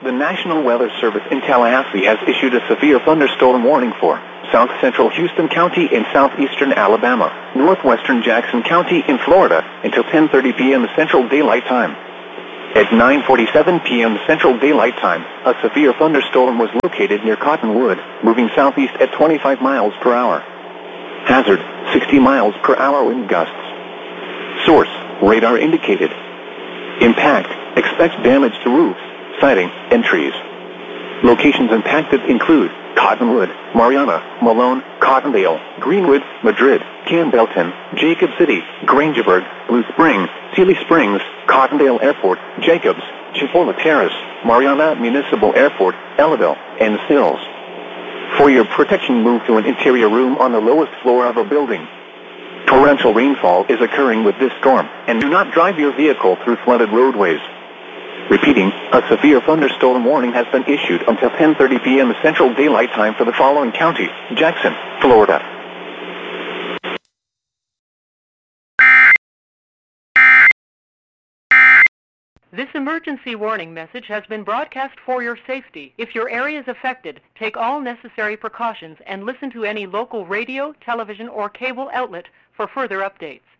The National Weather Service in Tallahassee has issued a severe thunderstorm warning for south central Houston County in southeastern Alabama, northwestern Jackson County in Florida until 10:30 p.m. Central Daylight Time. At 9:47 p.m. Central Daylight Time, a severe thunderstorm was located near Cottonwood, moving southeast at 25 miles per hour. Hazard, 60 miles per hour wind gusts. Source, radar indicated. Impact, expect damage to roofs, siding, and trees. Locations impacted include Cottonwood, Marianna, Malone, Cottondale, Greenwood, Madrid, Campbellton, Jacob City, Grangeburg, Blue Spring, Sealy Springs, Cottondale Airport, Jacobs, Chipola Terrace, Marianna Municipal Airport, Ellaville, and Sills. For your protection, move to an interior room on the lowest floor of a building. Torrential rainfall is occurring with this storm, and do not drive your vehicle through flooded roadways. Repeating, a severe thunderstorm warning has been issued until 10:30 p.m. Central Daylight Time for the following counties: Jackson, Florida. This emergency warning message has been broadcast for your safety. If your area is affected, take all necessary precautions and listen to any local radio, television, or cable outlet for further updates.